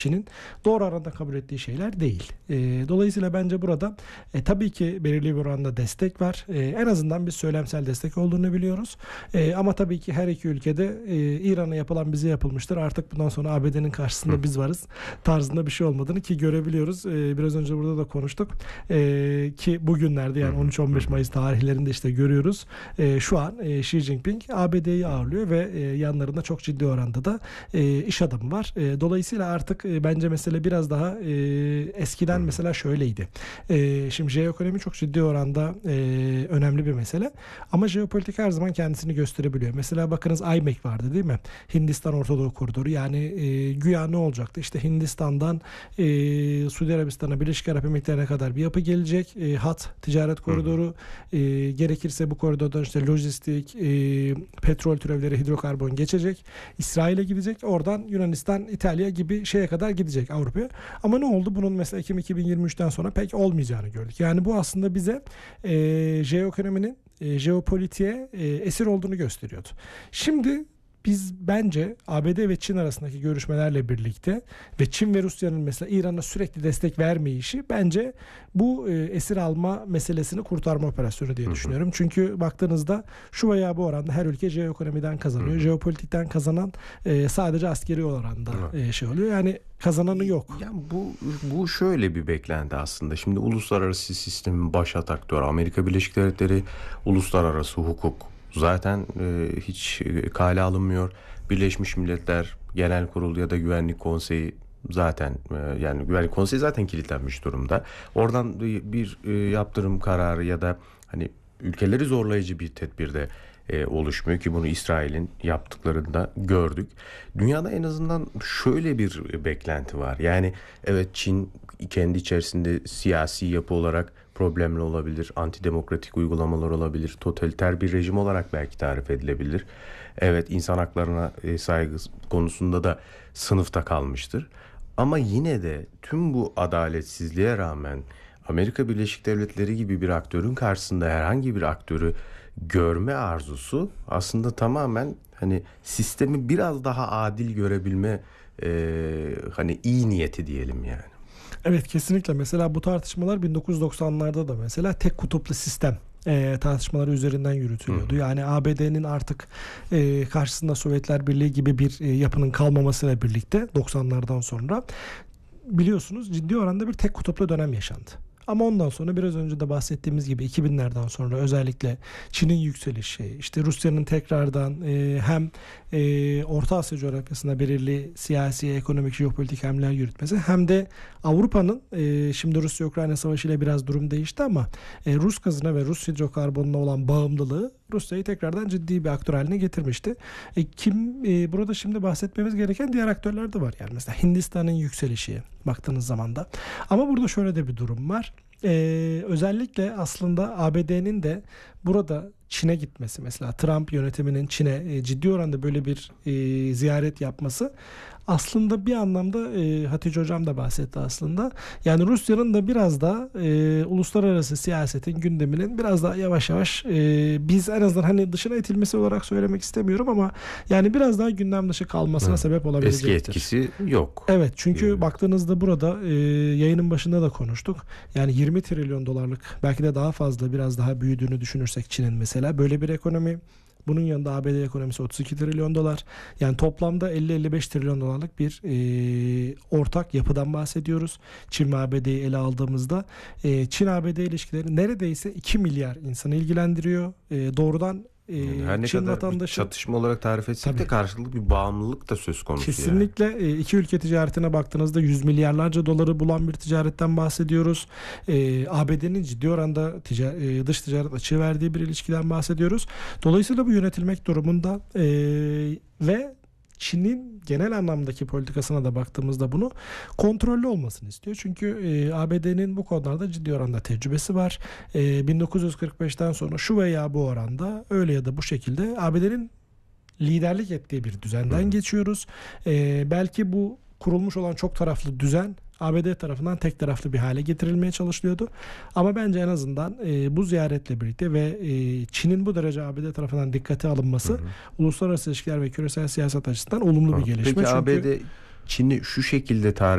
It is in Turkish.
Çin'in doğru oranda kabul ettiği şeyler değil. Dolayısıyla bence burada tabii ki belirli bir oranda destek var. En azından bir söylemsel destek olduğunu biliyoruz. Ama tabii ki her iki ülkede İran'a yapılan bize yapılmıştır. Artık bundan sonra ABD'nin karşısında biz varız tarzında bir şey olmadığını ki görebiliyoruz. Biraz önce burada da konuştuk. Ki bugünlerde yani 13-15 Mayıs tarihlerinde işte görüyoruz. Şu an Xi Jinping ABD'yi ağırlıyor ve yanlarında çok ciddi oranda da iş adamı var. Dolayısıyla artık bence mesele biraz daha eskiden mesela şöyleydi. Şimdi jeoekonomi çok ciddi oranda önemli bir mesele. Ama jeopolitik her zaman kendisini gösterebiliyor. Mesela bakınız IMEC vardı değil mi? Hindistan Orta Doğu Koridoru. Yani güya ne olacaktı? İşte Hindistan'dan Suudi Arabistan'a, Birleşik Arap Emirlikleri'ne kadar bir yapı gelecek. Hat ticaret koridoru. Gerekirse bu koridordan işte lojistik, petrol türevleri, hidrokarbon geçecek. İsrail'e gidecek. Oradan Yunanistan, İtalya gibi şeye kadar gidecek Avrupa'ya. Ama ne oldu? Bunun mesela Ekim 2023'ten sonra pek olmayacağını gördük. Yani bu aslında bize jeoekonominin jeopolitiğe esir olduğunu gösteriyordu. Şimdi biz bence ABD ve Çin arasındaki görüşmelerle birlikte ve Çin ve Rusya'nın mesela İran'a sürekli destek vermeyişi bence bu esir alma meselesini kurtarma operasyonu diye düşünüyorum. Çünkü baktığınızda şu veya bu oranda her ülke jeoekonomiden kazanıyor. Jeopolitikten kazanan sadece askeri oranda şey oluyor. Yani kazananı yok. Yani bu şöyle bir beklenti aslında. Şimdi uluslararası sistemin baş aktörü Amerika Birleşik Devletleri, uluslararası hukuk zaten hiç kale alınmıyor. Birleşmiş Milletler Genel Kurulu ya da Güvenlik Konseyi zaten yani Güvenlik Konseyi zaten kilitlenmiş durumda. Oradan bir yaptırım kararı ya da hani ülkeleri zorlayıcı bir tedbirde oluşmuyor ki bunu İsrail'in yaptıklarında gördük. Dünyada en azından şöyle bir beklenti var. Yani evet, Çin kendi içerisinde siyasi yapı olarak problemli olabilir, antidemokratik uygulamalar olabilir, totaliter bir rejim olarak belki tarif edilebilir. Evet, insan haklarına saygı konusunda da sınıfta kalmıştır. Ama yine de tüm bu adaletsizliğe rağmen Amerika Birleşik Devletleri gibi bir aktörün karşısında herhangi bir aktörü görme arzusu aslında tamamen hani sistemi biraz daha adil görebilme hani iyi niyeti diyelim yani. Evet, kesinlikle. Mesela bu tartışmalar 1990'larda da mesela tek kutuplu sistem tartışmaları üzerinden yürütülüyordu. Yani ABD'nin artık karşısında Sovyetler Birliği gibi bir yapının kalmamasıyla birlikte 90'lardan sonra biliyorsunuz ciddi oranda bir tek kutuplu dönem yaşandı. Ama ondan sonra biraz önce de bahsettiğimiz gibi 2000'lerden sonra özellikle Çin'in yükselişi, işte Rusya'nın tekrardan hem Orta Asya coğrafyasında belirli siyasi, ekonomik, jeopolitik hamleler yürütmesi hem de Avrupa'nın şimdi Rusya-Ukrayna Savaşı ile biraz durum değişti ama Rus gazına ve Rus hidrokarbonuna olan bağımlılığı Rusya'yı tekrardan ciddi bir aktör haline getirmişti. Burada şimdi bahsetmemiz gereken diğer aktörler de var. Yani mesela Hindistan'ın yükselişi baktığınız zaman da. Ama burada şöyle de bir durum var. Özellikle aslında ABD'nin de burada Çin'e gitmesi, mesela Trump yönetiminin Çin'e ciddi oranda böyle bir ziyaret yapması aslında bir anlamda Hatice Hocam da bahsetti aslında. Yani Rusya'nın da biraz da uluslararası siyasetin gündeminin biraz daha yavaş yavaş biz en azından hani dışına itilmesi olarak söylemek istemiyorum ama yani biraz daha gündem dışı kalmasına sebep olabilecektir. Eski etkisi yok. Evet, çünkü baktığınızda burada yayının başında da konuştuk. Yani 20 trilyon dolarlık belki de daha fazla biraz daha büyüdüğünü düşünürsek Çin'in mesela böyle bir ekonomi. Bunun yanında ABD ekonomisi 32 trilyon dolar. Yani toplamda 50-55 trilyon dolarlık bir ortak yapıdan bahsediyoruz. Çin ve ABD'yi ele aldığımızda Çin-ABD ilişkileri neredeyse 2 milyar insanı ilgilendiriyor. Doğrudan her ne Çin kadar vatandaşı çatışma olarak tarif etsek de karşılıklı bir bağımlılık da söz konusu. Kesinlikle yani. İki ülke ticaretine baktığınızda 100 milyarlarca doları bulan bir ticaretten bahsediyoruz. ABD'nin ciddi oranda dış ticaret açığı verdiği bir ilişkiden bahsediyoruz. Dolayısıyla bu yönetilmek durumunda ve Çin'in genel anlamdaki politikasına da baktığımızda bunu kontrollü olmasını istiyor. Çünkü ABD'nin bu konularda ciddi oranda tecrübesi var. 1945'ten sonra şu veya bu oranda öyle ya da bu şekilde ABD'nin liderlik ettiği bir düzenden geçiyoruz. Belki bu kurulmuş olan çok taraflı düzen ABD tarafından tek taraflı bir hale getirilmeye çalışılıyordu. Ama bence en azından bu ziyaretle birlikte ve Çin'in bu derece ABD tarafından dikkate alınması uluslararası ilişkiler ve küresel siyaset açısından olumlu bir gelişme. Peki ABD Çin'i şu şekilde tarif